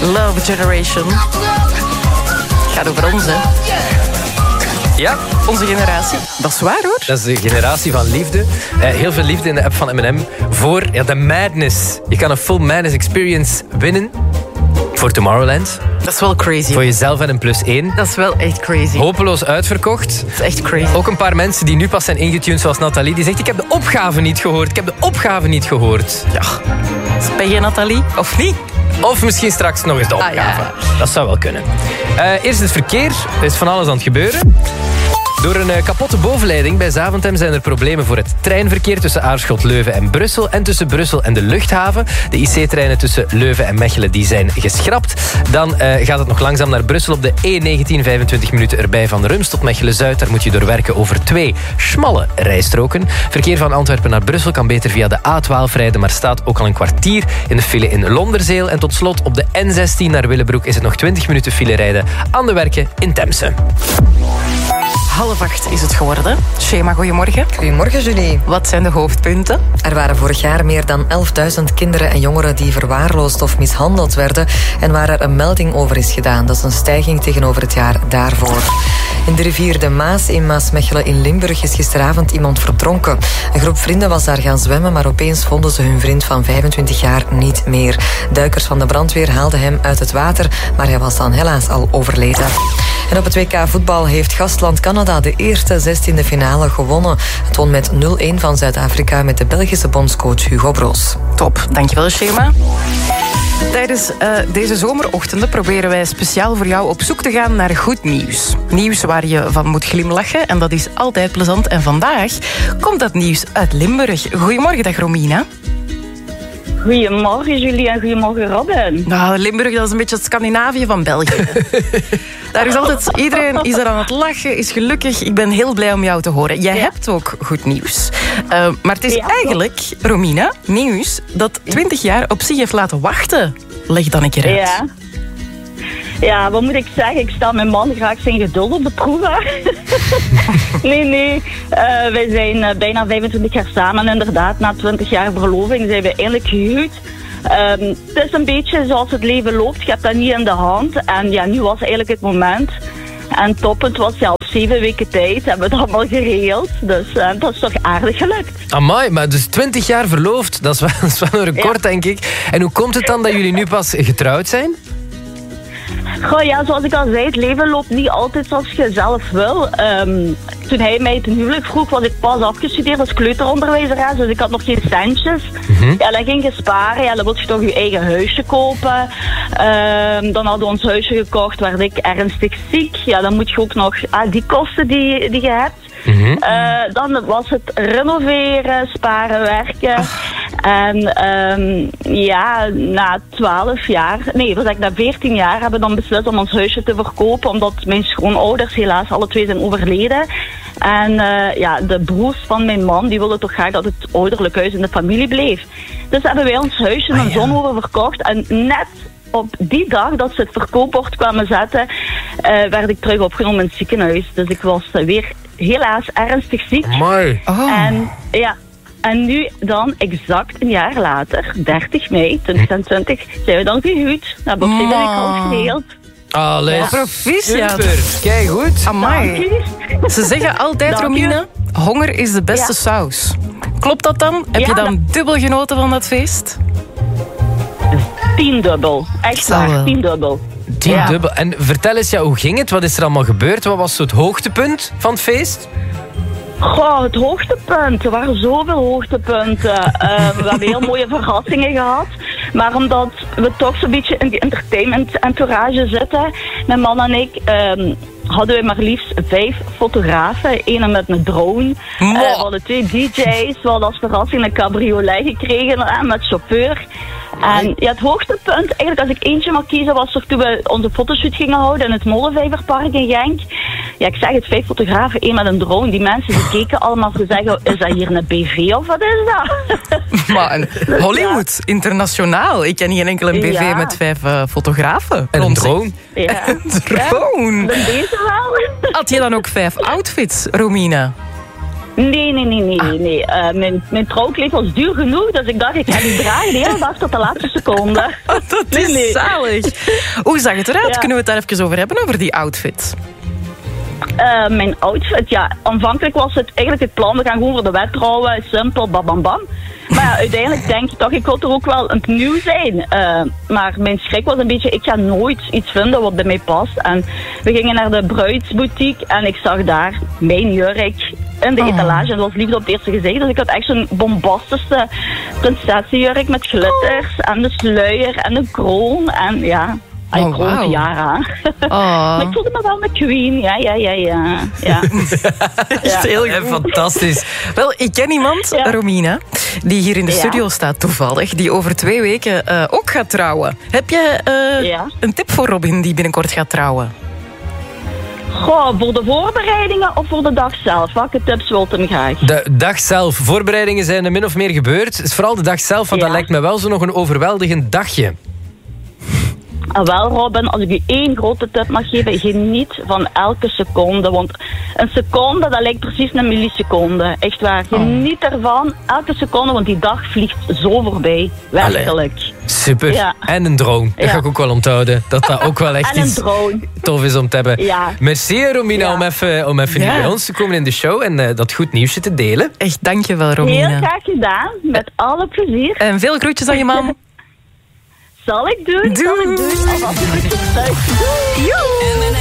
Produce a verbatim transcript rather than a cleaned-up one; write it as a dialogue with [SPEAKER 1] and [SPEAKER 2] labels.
[SPEAKER 1] Love Generation. Gaat over ons, hè.
[SPEAKER 2] Ja.
[SPEAKER 1] Onze generatie. Dat is waar, hoor.
[SPEAKER 2] Dat is de generatie van liefde. Uh, heel veel liefde in de app van M en M voor ja, de madness. Je kan een full madness experience winnen voor Tomorrowland.
[SPEAKER 1] Dat is wel crazy.
[SPEAKER 2] Voor jezelf en een plus één.
[SPEAKER 1] Dat is wel echt crazy.
[SPEAKER 2] Hopeloos uitverkocht.
[SPEAKER 1] Dat is echt crazy.
[SPEAKER 2] Ook een paar mensen die nu pas zijn ingetuned, zoals Nathalie. Die zegt, ik heb de opgave niet gehoord. Ik heb de opgave niet gehoord.
[SPEAKER 1] Ja. Ben je Nathalie? Of niet?
[SPEAKER 2] Of misschien straks nog eens de opgave.
[SPEAKER 1] Ah, ja.
[SPEAKER 2] Dat zou wel kunnen. Uh, eerst het verkeer. Er is van alles aan het gebeuren. Door een uh, kapotte bovenleiding bij Zaventem zijn er problemen voor het treinverkeer tussen Aarschot, Leuven en Brussel en tussen Brussel en de luchthaven. De I C-treinen tussen Leuven en Mechelen die zijn geschrapt. Dan uh, gaat het nog langzaam naar Brussel op de E negentien, vijfentwintig minuten erbij van Rums tot Mechelen-Zuid. Daar moet je doorwerken over twee smalle rijstroken. Verkeer van Antwerpen naar Brussel kan beter via de A twaalf rijden, maar staat ook al een kwartier in de file in Londerzeel. En tot slot op de N zestien naar Willebroek is het nog twintig minuten file rijden aan de werken in Temse.
[SPEAKER 1] Half acht is het geworden. Shema, goedemorgen.
[SPEAKER 3] Goedemorgen, Julie.
[SPEAKER 1] Wat zijn de hoofdpunten?
[SPEAKER 3] Er waren vorig jaar meer dan elfduizend kinderen en jongeren die verwaarloosd of mishandeld werden en waar er een melding over is gedaan. Dat is een stijging tegenover het jaar daarvoor. In de rivier de Maas in Maasmechelen in Limburg is gisteravond iemand verdronken. Een groep vrienden was daar gaan zwemmen, maar opeens vonden ze hun vriend van vijfentwintig jaar niet meer. Duikers van de brandweer haalden hem uit het water, maar hij was dan helaas al overleden. En op het W K voetbal heeft gastland Canada de eerste zestiende finale gewonnen. Het won met nul een van Zuid-Afrika met de Belgische bondscoach Hugo Broos.
[SPEAKER 1] Top, dankjewel Shema. Tijdens uh, deze zomerochtenden proberen wij speciaal voor jou op zoek te gaan naar goed nieuws. Nieuws waar je van moet glimlachen en dat is altijd plezant. En vandaag komt dat nieuws uit Limburg. Goedemorgen, dag Romina.
[SPEAKER 4] Goedemorgen Julie en goedemorgen Robin.
[SPEAKER 1] Nou, Limburg, dat is een beetje het Scandinavië van België. Daar is altijd, iedereen is er aan het lachen, is gelukkig. Ik ben heel blij om jou te horen. Jij ja. hebt ook goed nieuws. Uh, maar het is ja, eigenlijk, Romina, nieuws dat twintig jaar op zich heeft laten wachten. Leg dan een keer uit.
[SPEAKER 4] Ja. Ja, wat moet ik zeggen? Ik stel mijn man graag zijn geduld op de proef. nee, nee. Uh, wij zijn uh, bijna vijfentwintig jaar samen. En inderdaad, na twintig jaar verloving zijn we eindelijk gehuwd. Um, het is een beetje zoals het leven loopt. Je hebt dat niet in de hand. En ja, nu was eigenlijk het moment. En top, het was ja, op zeven weken tijd. Hebben we het allemaal geregeld. Dus uh, dat is toch aardig gelukt.
[SPEAKER 2] Amai, maar dus twintig jaar verloofd. Dat is wel, dat is wel een record, ja. denk ik. En hoe komt het dan dat jullie nu pas getrouwd zijn?
[SPEAKER 4] Goh, ja, zoals ik al zei, het leven loopt niet altijd zoals je zelf wil. Um, toen hij mij ten huwelijk vroeg, was ik pas afgestudeerd als kleuteronderwijzeres, dus ik had nog geen centjes. Mm-hmm. Ja, dan ging je sparen, ja, dan wil je toch je eigen huisje kopen. Um, dan hadden we ons huisje gekocht, werd ik ernstig ziek. Ja, dan moet je ook nog ah, die kosten die, die je hebt. Mm-hmm. Uh, dan was het renoveren, sparen, werken. Ach. En um, ja, na twaalf jaar, nee, was ik na veertien jaar hebben we dan beslist om ons huisje te verkopen, omdat mijn schoonouders helaas alle twee zijn overleden. En uh, ja, de broers van mijn man, die wilden toch graag dat het ouderlijk huis in de familie bleef. Dus hebben wij ons huisje in ah, ja. Zonhoven verkocht en net op die dag dat ze het verkoopbord kwamen zetten, uh, werd ik terug opgenomen in het ziekenhuis. Dus ik was uh, weer helaas ernstig ziek.
[SPEAKER 2] Amai. Oh.
[SPEAKER 4] En ja, en nu dan exact een jaar later, dertig mei tweeduizend twintig, zijn we dan gehuwd. Dat hebben we op deze week al gedeeld.
[SPEAKER 2] Allee,
[SPEAKER 1] ja. Proficiat.
[SPEAKER 2] Super, kijk goed.
[SPEAKER 1] Amai. Ze zeggen altijd, Dank Romina, je. Honger is de beste ja. saus. Klopt dat dan? Heb ja, je dan dat... dubbel genoten van dat feest?
[SPEAKER 4] Tiendubbel. Echt waar, tiendubbel.
[SPEAKER 2] Tiendubbel. Ja. En vertel eens, ja, hoe ging het? Wat is er allemaal gebeurd? Wat was het hoogtepunt van het feest?
[SPEAKER 4] Goh, het hoogtepunt. Er waren zoveel hoogtepunten. uh, we hebben heel mooie verrassingen gehad. Maar omdat we toch zo'n beetje in die entertainment entourage zitten, mijn man en ik, um, hadden we maar liefst vijf fotografen. Eén met een drone. Uh, we hadden twee D J's. We hadden als verrassing een cabriolet gekregen uh, met chauffeur. En ja, het hoogtepunt, eigenlijk als ik eentje mag kiezen, was er toen we onze fotoshoot gingen houden in het Molenvijverpark in Genk. Ja, ik zeg het, vijf fotografen, één met een drone. Die mensen die keken allemaal te zeggen, is dat hier een B V of wat is dat?
[SPEAKER 1] Maar dus, Hollywood, ja. internationaal. Ik ken geen enkele B V ja. met vijf uh, fotografen.
[SPEAKER 2] En een drone.
[SPEAKER 4] Ja.
[SPEAKER 1] Een drone.
[SPEAKER 4] Ja, deze wel.
[SPEAKER 1] Had je dan ook vijf outfits, Romina?
[SPEAKER 4] Nee, nee, nee, nee.
[SPEAKER 1] Ah.
[SPEAKER 4] nee. Uh, mijn, mijn trouwkleed was duur genoeg, dus ik dacht, ik ga die dragen de hele dag tot de laatste seconde.
[SPEAKER 1] Dat is
[SPEAKER 4] nee, nee.
[SPEAKER 1] zalig. Hoe zag het eruit?
[SPEAKER 4] Ja.
[SPEAKER 1] Kunnen we het daar even over hebben, over die outfit?
[SPEAKER 4] Uh, mijn outfit, ja, aanvankelijk was het eigenlijk het plan, we gaan gewoon voor de wet trouwen, simpel, bam, bam, bam. Maar ja, uiteindelijk denk ik toch, ik wil er ook wel een nieuw zijn. Uh, maar mijn schrik was een beetje, ik ga nooit iets vinden wat bij mij past. En we gingen naar de bruidsboutique en ik zag daar mijn jurk in de
[SPEAKER 1] oh. etalage.
[SPEAKER 4] En dat was liefde op het eerste gezicht. Dus ik had echt zo'n bombastische prinsessenjurk met glitters en de sluier en de kroon. En ja... Hij
[SPEAKER 1] oh,
[SPEAKER 4] kroon
[SPEAKER 1] wow.
[SPEAKER 4] Tiara.
[SPEAKER 1] Oh.
[SPEAKER 4] Maar ik voelde me wel een queen. Ja, ja, ja, ja. ja.
[SPEAKER 1] Echt heel
[SPEAKER 2] Ja,
[SPEAKER 1] goed.
[SPEAKER 2] fantastisch.
[SPEAKER 1] Wel, ik ken iemand,
[SPEAKER 4] Ja.
[SPEAKER 1] Romina, die hier in de
[SPEAKER 4] Ja.
[SPEAKER 1] studio staat toevallig, die over twee weken uh, ook gaat trouwen. Heb je uh,
[SPEAKER 4] Ja.
[SPEAKER 1] een tip voor Robin die binnenkort gaat trouwen?
[SPEAKER 4] Goh, voor de voorbereidingen of voor de dag zelf? Welke tips wilt u me graag?
[SPEAKER 2] De dag zelf. Voorbereidingen zijn min of meer gebeurd. Het is vooral de dag zelf, want
[SPEAKER 4] Ja.
[SPEAKER 2] dat lijkt me wel zo nog een overweldigend dagje.
[SPEAKER 4] Ah, wel, Robin, als ik u één grote tip mag geven, geniet van elke seconde. Want een seconde, dat lijkt precies een milliseconde. Echt waar. Geniet ervan, elke seconde, want die dag vliegt zo voorbij. Werkelijk.
[SPEAKER 2] Super.
[SPEAKER 4] Ja.
[SPEAKER 2] En een drone. Dat
[SPEAKER 4] Ja.
[SPEAKER 2] ga ik ook wel onthouden. Dat dat ook wel echt
[SPEAKER 4] En een
[SPEAKER 2] iets
[SPEAKER 4] drone.
[SPEAKER 2] tof is om te hebben.
[SPEAKER 4] Ja.
[SPEAKER 2] Merci Romina
[SPEAKER 4] Ja.
[SPEAKER 2] om even, om even
[SPEAKER 1] Ja.
[SPEAKER 2] hier bij ons te komen in de show en uh, dat goed nieuwsje te delen.
[SPEAKER 1] Echt, dankjewel, Romina.
[SPEAKER 4] Heel graag gedaan, met alle plezier.
[SPEAKER 1] En veel groetjes aan je man.
[SPEAKER 4] Zal ik doen? Zal ik doen? Alvast een groetje thuis. Doei!
[SPEAKER 1] Joe.